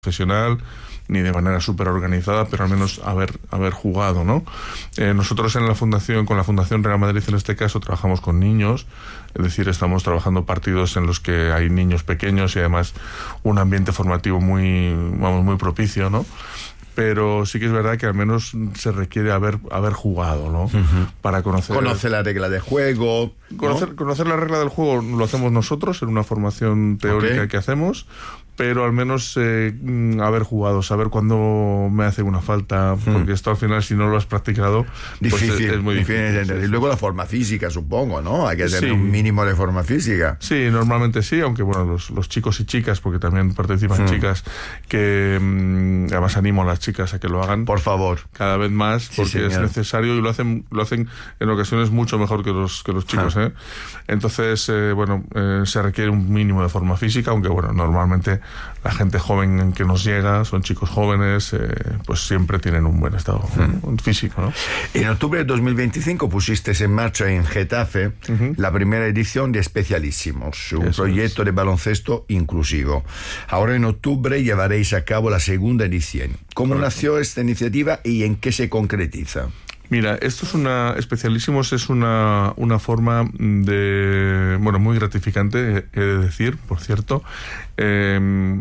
profesional ni de manera súper organizada, pero al menos haber jugado, ¿no? Nosotros en la fundación, con la Fundación Real Madrid en este caso, trabajamos con niños, es decir, estamos trabajando partidos en los que hay niños pequeños y además un ambiente formativo muy propicio, ¿no? Pero sí que es verdad que al menos se requiere haber jugado, ¿no? Para conocer la regla de juego, ¿no? Conocer la regla del juego lo hacemos nosotros en una formación teórica que hacemos, pero al menos haber jugado, saber cuándo me hace una falta, porque esto al final, si no lo has practicado, difícil, pues es muy difícil. Y luego la forma física, supongo, ¿no? Hay que tener un mínimo de forma física. Sí, normalmente sí, aunque bueno, los chicos y chicas, porque también participan chicas, que además animo a las chicas a que lo hagan. Por favor. Cada vez más, porque es necesario y lo hacen en ocasiones mucho mejor que los chicos, ¿eh? Entonces, se requiere un mínimo de forma física, aunque bueno, normalmente la gente joven que nos llega, son chicos jóvenes, pues siempre tienen un buen estado físico, ¿no? En octubre de 2025 pusiste en marcha en Getafe la primera edición de Especialísimos, un proyecto de baloncesto inclusivo. Ahora en octubre llevaréis a cabo la segunda edición. ¿Cómo nació esta iniciativa y en qué se concretiza? Mira, Especialísimos es una forma de, muy gratificante, he de decir, por cierto, de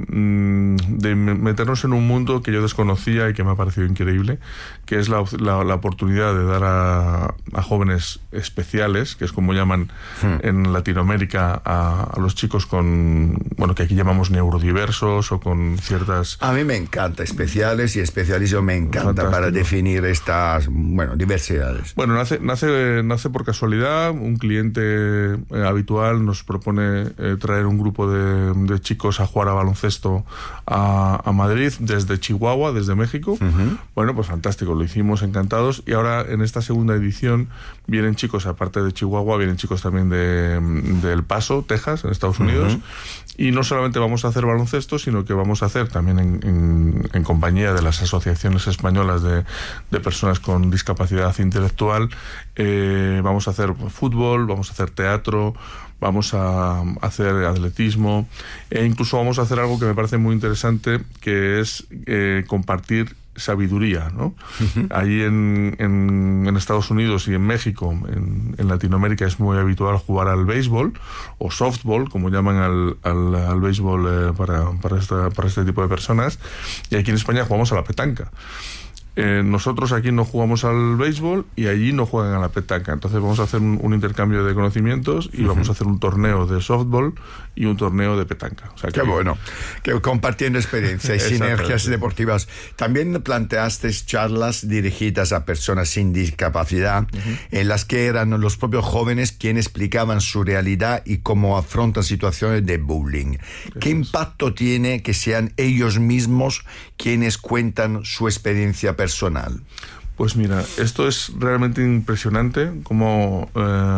meternos en un mundo que yo desconocía y que me ha parecido increíble, que es la oportunidad de dar a jóvenes especiales, que es como llaman en Latinoamérica a los chicos con, que aquí llamamos neurodiversos o con ciertas... A mí me encanta especiales y especialismo me encanta. Fantástico. Para definir estas, diversidades. Bueno, nace por casualidad. Un cliente habitual nos propone traer un grupo de chicos a jugar a baloncesto a Madrid desde Chihuahua, desde México. Bueno, pues fantástico, lo hicimos encantados. Y ahora en esta segunda edición vienen chicos, aparte de Chihuahua, vienen chicos también de El Paso, Texas, en Estados Unidos. Y no solamente vamos a hacer baloncesto, sino que vamos a hacer también en compañía de las asociaciones españolas de personas con discapacidad intelectual. Vamos a hacer fútbol, vamos a hacer teatro, vamos a hacer atletismo e incluso vamos a hacer algo que me parece muy interesante, que es compartir sabiduría, ¿no? Allí en Estados Unidos y en México, en Latinoamérica, es muy habitual jugar al béisbol o softball, como llaman al béisbol para este tipo de personas, y aquí en España jugamos a la petanca. Nosotros aquí no jugamos al béisbol y allí no juegan a la petanca. Entonces vamos a hacer un intercambio de conocimientos y vamos a hacer un torneo de softball y un torneo de petanca. O sea, qué bueno, que compartiendo experiencias y sinergias deportivas. También planteaste charlas dirigidas a personas sin discapacidad, en las que eran los propios jóvenes quienes explicaban su realidad y cómo afrontan situaciones de bullying. ¿Qué impacto tiene que sean ellos mismos quienes cuentan su experiencia personal? Pues mira, esto es realmente impresionante, como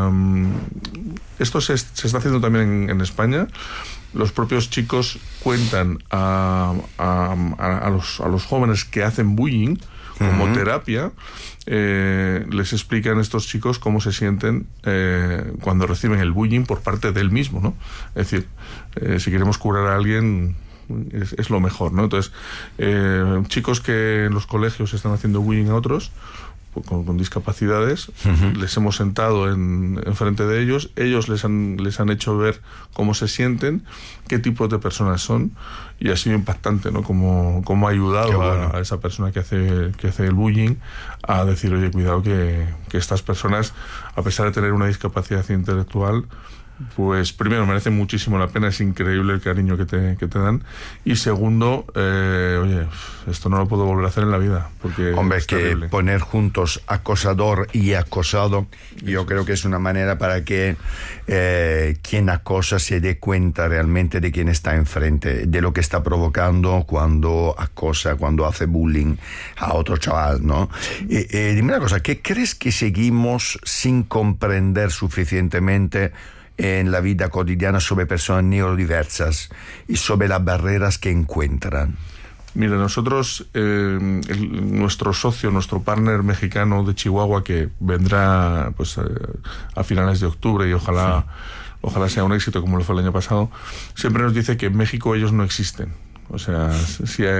esto se está haciendo también en España. Los propios chicos cuentan a los jóvenes que hacen bullying como terapia. Les explican estos chicos cómo se sienten cuando reciben el bullying por parte de él mismo, ¿no? Es decir, si queremos curar a alguien, es lo mejor, ¿no? Entonces, chicos que en los colegios están haciendo bullying a otros con discapacidades, les hemos sentado enfrente de ellos les han hecho ver cómo se sienten, qué tipo de personas son, y ha sido impactante, ¿no? Cómo ha ayudado a esa persona que hace el bullying a decir, oye, cuidado que estas personas, a pesar de tener una discapacidad intelectual, pues primero merecen muchísimo la pena, es increíble el cariño que te dan, y segundo, oye, esto no lo puedo volver a hacer en la vida, porque es que terrible. Poner juntos acosador y acosado, yo creo que es una manera para que quien acosa se dé cuenta realmente de quién está enfrente, de lo que está provocando cuando acosa, cuando hace bullying a otro chaval, ¿no? Dime una cosa, ¿qué crees que seguimos sin comprender suficientemente en la vida cotidiana sobre personas neurodiversas y sobre las barreras que encuentran? Mira, nosotros, nuestro socio, nuestro partner mexicano de Chihuahua, que vendrá pues a finales de octubre y ojalá sea un éxito como lo fue el año pasado, siempre nos dice que en México ellos no existen. O sea, si